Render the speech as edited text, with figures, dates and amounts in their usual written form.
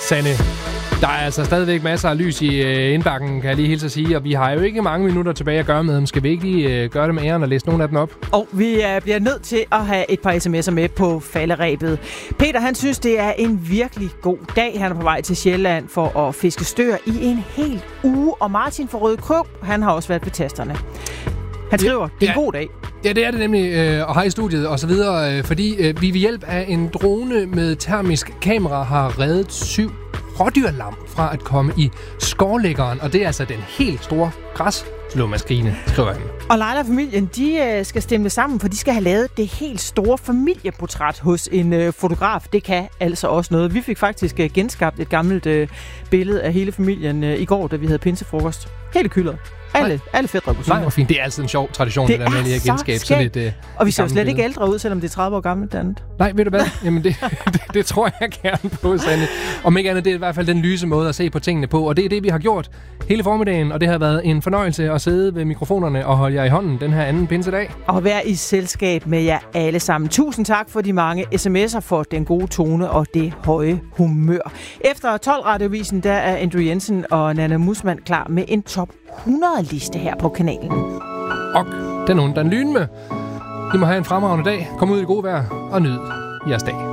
Sanne, der er altså stadigvæk masser af lys i indbakken, kan jeg lige hilse at sige. Og vi har jo ikke mange minutter tilbage at gøre med dem. Skal vi ikke lige gøre det med æren og læse nogle af dem op? Og vi bliver nødt til at have et par sms'er med på falderebet. Peter, han synes, det er en virkelig god dag. Han er på vej til Sjælland for at fiske stør i en hel uge. Og Martin fra Røde Kåb, han har også været ved tasterne. Han skriver, det er en god dag. Ja, det er det nemlig, og har i studiet og så videre, fordi vi ved hjælp af en drone med termisk kamera har reddet 7 rådyrlam fra at komme i skovlæggeren, og det er altså den helt store græsslåmaskine, skriver han. Og Leila og familien, de skal stemme sammen, for de skal have lavet det helt store familieportræt hos en fotograf. Det kan altså også noget. Vi fik faktisk genskabt et gammelt billede af hele familien i går, da vi havde pinsefrokost. Hele kyldret. Alle fædre på Nej, hvor fint. Det er altid en sjov tradition, det der med lige at genskabe sådan et og vi ser jo slet ikke ældre ud, selvom det er 30 år gammelt det andet. Nej, ved du hvad? Jamen det tror jeg gerne på, Sanne. Om ikke andet, det er i hvert fald den lyse måde at se på tingene på, og det er det, vi har gjort hele formiddagen, og det har været en fornøjelse at sidde ved mikrofonerne og holde jer i hånden den her anden pinsedag. Og være i selskab med jer alle sammen. Tusind tak for de mange sms'er, for den gode tone og det høje humør. Efter 12-radiovisen, der er Andrew Jensen og Nana Musman klar med en top 100-liste her på kanalen. Og den onde, den lyn med. I må have en fremragende dag. Kom ud i det gode vejr og nyd jeres dag.